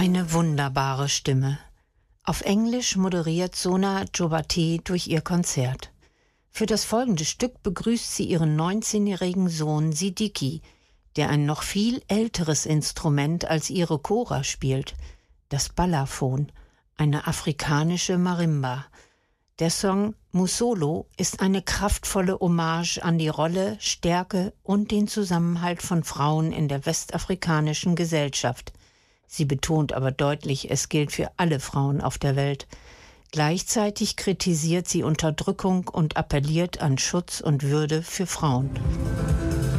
Eine wunderbare Stimme. Auf Englisch moderiert Sona Jobateh durch ihr Konzert. Für das folgende Stück begrüßt sie ihren 19-jährigen Sohn Siddiqui, der ein noch viel älteres Instrument als ihre Chora spielt, das Balafon, eine afrikanische Marimba. Der Song Musolo ist eine kraftvolle Hommage an die Rolle, Stärke und den Zusammenhalt von Frauen in der westafrikanischen Gesellschaft. Sie betont aber deutlich, es gilt für alle Frauen auf der Welt. Gleichzeitig kritisiert sie Unterdrückung und appelliert an Schutz und Würde für Frauen.